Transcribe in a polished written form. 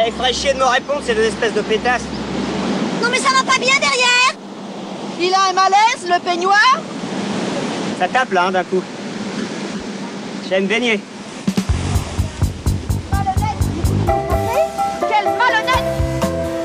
Il ferait chier de me répondre, ces deux espèces de pétasses. Non mais ça va pas bien derrière. Il a un malaise, le peignoir? Ça tape là, d'un coup. J'aime baigner.